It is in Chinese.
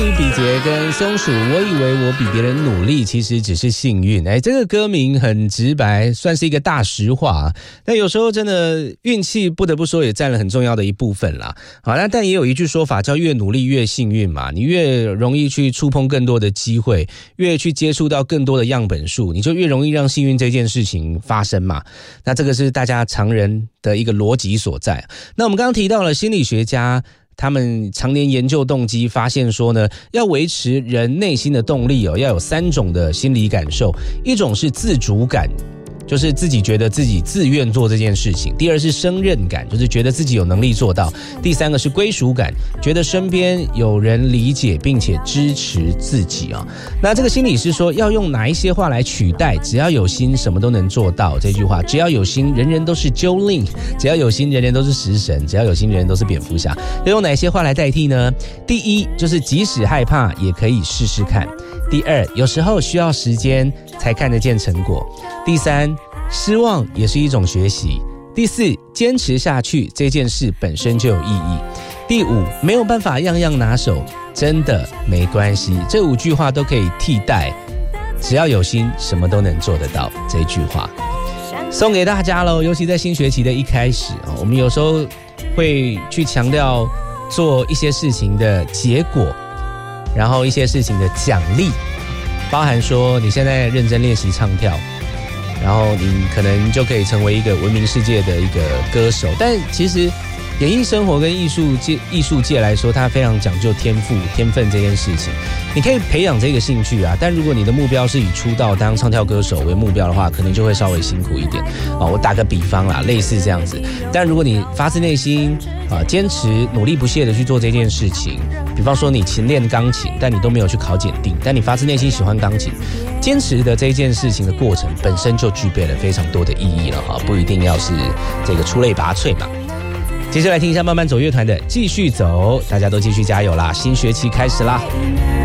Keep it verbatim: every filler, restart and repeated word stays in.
比杰跟松鼠，我以为我比别人努力，其实只是幸运。哎，这个歌名很直白，算是一个大实话。但有时候真的运气，不得不说也占了很重要的一部分啦。好，那但也有一句说法叫越努力越幸运嘛，你越容易去触碰更多的机会，越去接触到更多的样本数，你就越容易让幸运这件事情发生嘛。那这个是大家常人的一个逻辑所在。那我们刚刚提到了心理学家，他们常年研究动机，发现说呢，要维持人内心的动力哦，要有三种的心理感受，一种是自主感，就是自己觉得自己自愿做这件事情；第二是胜任感，就是觉得自己有能力做到；第三个是归属感，觉得身边有人理解并且支持自己啊。那这个心理师说，要用哪一些话来取代“只要有心，什么都能做到”这句话？只要有心，人人都是 Jolin； 只要有心，人人都是食神；只要有心，人人都是蝙蝠侠。要用哪些话来代替呢？第一，就是即使害怕，也可以试试看；第二，有时候需要时间才看得见成果；第三，失望也是一种学习；第四，坚持下去这件事本身就有意义；第五，没有办法样样拿手，真的没关系。这五句话都可以替代只要有心，什么都能做得到这句话，送给大家咯。尤其在新学期的一开始，我们有时候会去强调做一些事情的结果，然后一些事情的奖励，包含说你现在认真练习唱跳，然后你可能就可以成为一个闻名世界的一个歌手。但其实演艺生活跟艺术界艺术界来说，它非常讲究天赋天分这件事情。你可以培养这个兴趣啊，但如果你的目标是以出道当唱跳歌手为目标的话，可能就会稍微辛苦一点啊。我打个比方啦，类似这样子。但如果你发自内心啊，坚持努力不懈的去做这件事情，比方说你勤练钢琴，但你都没有去考检定，但你发自内心喜欢钢琴，坚持的这件事情的过程本身就具备了非常多的意义了啊，不一定要是这个出类拔萃嘛。接下来听一下慢慢走乐团的继续走，大家都继续加油啦，新学期开始啦。